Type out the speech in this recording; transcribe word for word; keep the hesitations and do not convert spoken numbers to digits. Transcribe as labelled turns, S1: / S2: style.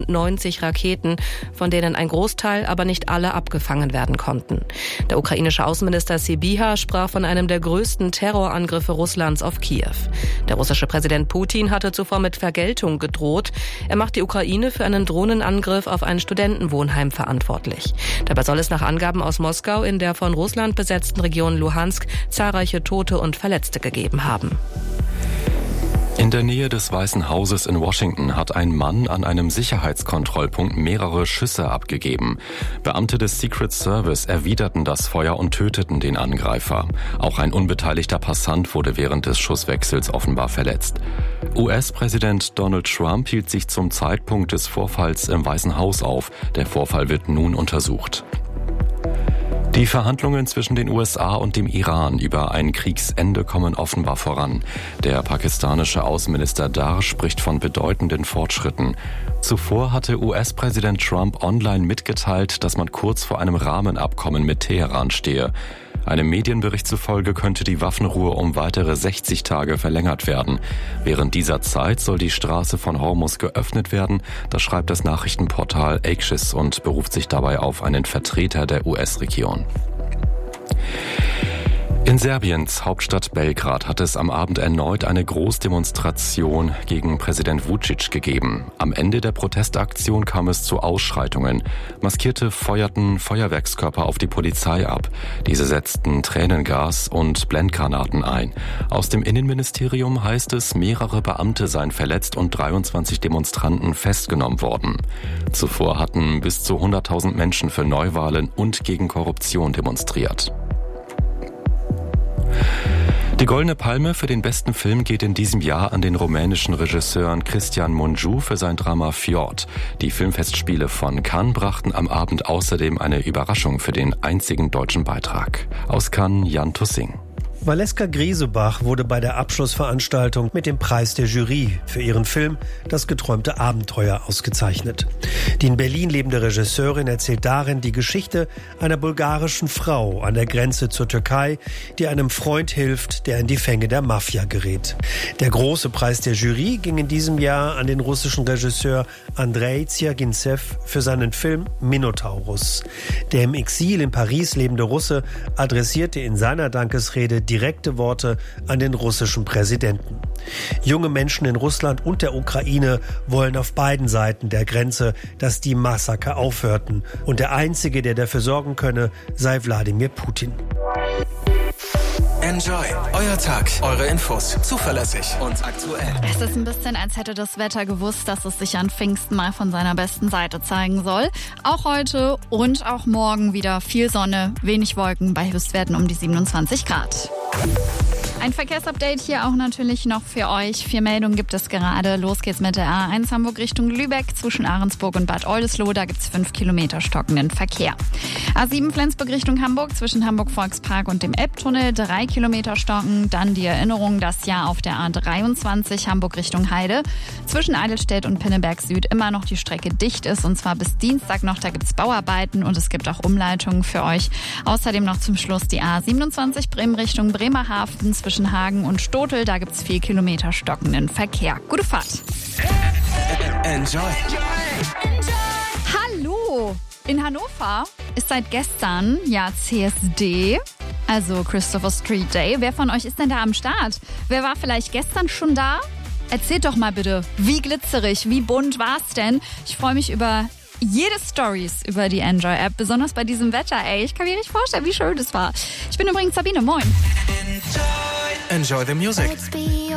S1: rund neunzig Raketen, von denen ein Großteil, aber nicht alle abgefangen werden konnten. Der ukrainische Außenminister Sybiha sprach von einem der größten Terrorangriffe Russlands auf Kiew. Der russische Präsident Putin hatte zuvor mit Vergeltung gedroht. Er macht die Ukraine für einen Drohnenangriff auf ein Studentenwohnheim verantwortlich. Dabei soll es nach Angaben aus Moskau in der von Russland besetzten Region Luhansk zahlreiche Tote und Verletzte gegeben haben.
S2: In der Nähe des Weißen Hauses in Washington hat ein Mann an einem Sicherheitskontrollpunkt mehrere Schüsse abgegeben. Beamte des Secret Service erwiderten das Feuer und töteten den Angreifer. Auch ein unbeteiligter Passant wurde während des Schusswechsels offenbar verletzt. U S-Präsident Donald Trump hielt sich zum Zeitpunkt des Vorfalls im Weißen Haus auf. Der Vorfall wird nun untersucht. Die Verhandlungen zwischen den U S A und dem Iran über ein Kriegsende kommen offenbar voran. Der pakistanische Außenminister Dar spricht von bedeutenden Fortschritten. Zuvor hatte U S-Präsident Trump online mitgeteilt, dass man kurz vor einem Rahmenabkommen mit Teheran stehe. Einem Medienbericht zufolge könnte die Waffenruhe um weitere sechzig Tage verlängert werden. Während dieser Zeit soll die Straße von Hormuz geöffnet werden, das schreibt das Nachrichtenportal Axios und beruft sich dabei auf einen Vertreter der U S-Regierung. In Serbiens Hauptstadt Belgrad hat es am Abend erneut eine Großdemonstration gegen Präsident Vučić gegeben. Am Ende der Protestaktion kam es zu Ausschreitungen. Maskierte feuerten Feuerwerkskörper auf die Polizei ab. Diese setzten Tränengas und Blendgranaten ein. Aus dem Innenministerium heißt es, mehrere Beamte seien verletzt und dreiundzwanzig Demonstranten festgenommen worden. Zuvor hatten bis zu hunderttausend Menschen für Neuwahlen und gegen Korruption demonstriert. Die Goldene Palme für den besten Film geht in diesem Jahr an den rumänischen Regisseur Cristian Mungiu für sein Drama Fjord. Die Filmfestspiele von Cannes brachten am Abend außerdem eine Überraschung für den einzigen deutschen Beitrag. Aus Cannes, Jan Tussing.
S3: Valeska Griesebach wurde bei der Abschlussveranstaltung mit dem Preis der Jury für ihren Film Das geträumte Abenteuer ausgezeichnet. Die in Berlin lebende Regisseurin erzählt darin die Geschichte einer bulgarischen Frau an der Grenze zur Türkei, die einem Freund hilft, der in die Fänge der Mafia gerät. Der große Preis der Jury ging in diesem Jahr an den russischen Regisseur Andrei Zjagintsev für seinen Film Minotaurus. Der im Exil in Paris lebende Russe adressierte in seiner Dankesrede direkte Worte an den russischen Präsidenten. Junge Menschen in Russland und der Ukraine wollen auf beiden Seiten der Grenze, dass die Massaker aufhörten. Und der Einzige, der dafür sorgen könne, sei Wladimir Putin.
S4: Enjoy. Euer Tag, eure Infos, zuverlässig und aktuell.
S5: Es ist ein bisschen, als hätte das Wetter gewusst, dass es sich an Pfingsten mal von seiner besten Seite zeigen soll. Auch heute und auch morgen wieder viel Sonne, wenig Wolken bei Höchstwerten um die siebenundzwanzig Grad. Ein Verkehrsupdate hier auch natürlich noch für euch. Vier Meldungen gibt es gerade. Los geht's mit der A eins Hamburg Richtung Lübeck zwischen Ahrensburg und Bad Oldesloe. Da gibt's fünf Kilometer stockenden Verkehr. A sieben Flensburg Richtung Hamburg zwischen Hamburg Volkspark und dem Elbtunnel. Drei Kilometer stocken. Dann die Erinnerung, das Jahr auf der A dreiundzwanzig Hamburg Richtung Heide. Zwischen Eidelstedt und Pinneberg Süd immer noch die Strecke dicht ist. Und zwar bis Dienstag noch. Da gibt's Bauarbeiten und es gibt auch Umleitungen für euch. Außerdem noch zum Schluss die A siebenundzwanzig Bremen Richtung Bremerhaven zwischen Hagen und Stotel. Da gibt's vier Kilometer stockenden Verkehr. Gute Fahrt.
S4: Enjoy.
S5: Hallo! In Hannover ist seit gestern ja C S D, also Christopher Street Day. Wer von euch ist denn da am Start? Wer war vielleicht gestern schon da? Erzählt doch mal bitte, wie glitzerig, wie bunt war's denn? Ich freue mich über jede Stories über die Enjoy-App, besonders bei diesem Wetter, ey. Ich kann mir nicht vorstellen, wie schön das war. Ich bin übrigens Sabine, moin.
S4: Enjoy the music.